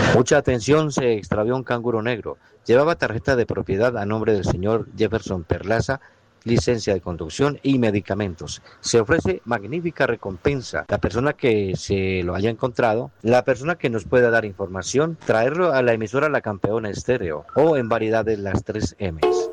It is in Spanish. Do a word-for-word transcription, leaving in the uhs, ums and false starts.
Mucha atención, se extravió un canguro negro. Llevaba tarjeta de propiedad a nombre del señor Jefferson Perlaza, licencia de conducción y medicamentos. Se ofrece magnífica recompensa. La persona que se lo haya encontrado, la persona que nos pueda dar información, traerlo a la emisora La Campeona Estéreo o en variedades las tres M's.